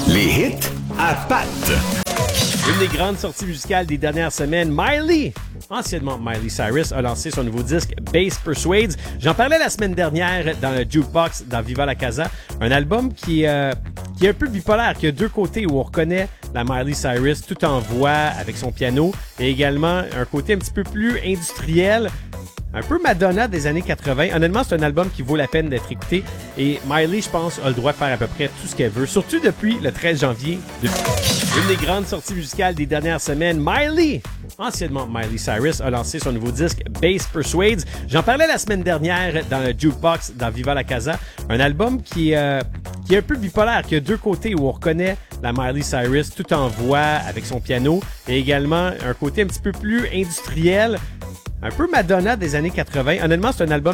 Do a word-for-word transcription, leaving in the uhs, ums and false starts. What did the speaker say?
Les hits à Pat. Une des grandes sorties musicales des dernières semaines, Miley, anciennement Miley Cyrus, a lancé son nouveau disque Bass Persuades. J'en parlais la semaine dernière dans le Jukebox dans Viva la Casa, un album qui, euh, qui est un peu bipolaire, qui a deux côtés où on reconnaît la Miley Cyrus tout en voix avec son piano et également un côté un petit peu plus industriel, un peu Madonna des années quatre-vingts. Honnêtement, c'est un album qui vaut la peine d'être écouté et Miley, je pense, a le droit de faire à peu près tout ce qu'elle veut, surtout depuis le treize janvier. Une des grandes sorties musicales des dernières semaines, Miley, anciennement Miley Cyrus, a lancé son nouveau disque Bass Persuades. J'en parlais la semaine dernière dans le Jukebox dans Viva la Casa, un album qui, euh, qui est un peu bipolaire, qui a deux côtés où on reconnaît la Miley Cyrus tout en voix avec son piano et également un côté un petit peu plus industriel, un peu Madonna des années quatre-vingts. Honnêtement, c'est un album